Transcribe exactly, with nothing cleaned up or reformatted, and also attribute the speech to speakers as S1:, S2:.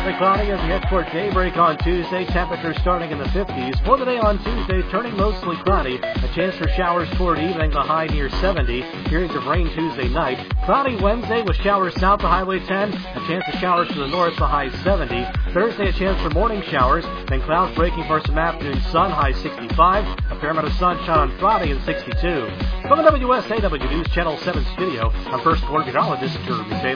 S1: partly cloudy as we head toward daybreak on Tuesday. Temperatures starting in the fifties. For the day on Tuesday, turning mostly cloudy. A chance for showers toward evening, the high near seventy. Periods of rain Tuesday night. Cloudy Wednesday with showers south of Highway ten. A chance of showers to the north, the high seventy. Thursday, a chance for morning showers. Then clouds breaking for some afternoon sun, high sixty-five. A fair amount of sunshine on Friday and sixty-two. From the W S A W News Channel seven studio, I'm First Meteorologist Jeremy Taylor.